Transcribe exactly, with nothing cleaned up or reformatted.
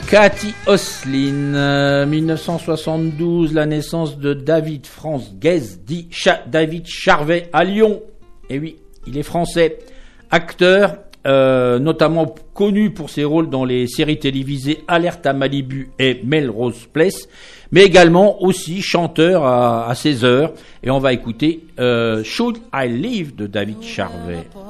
Cathy Oslin, euh, mille neuf cent soixante-douze, la naissance de David France Guez, dit Cha- David Charvet à Lyon. Et oui, il est français. Acteur, euh, notamment connu pour ses rôles dans les séries télévisées Alerte à Malibu et Melrose Place, mais également aussi chanteur à, à ses heures. Et on va écouter euh, Should I Leave de David Charvet.